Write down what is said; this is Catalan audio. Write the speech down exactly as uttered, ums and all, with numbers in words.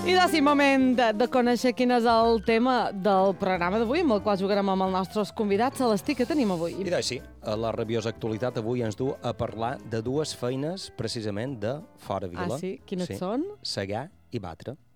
I de sí, moment de conèixer quin és el tema del programa d'avui, amb el qual jugarem amb els nostres convidats. Celestí, què tenim avui? I doncs sí, la rabiosa actualitat avui ens du a parlar de dues feines precisament de fora vila. Ah, sí? Quines sí. són? Segar i batre.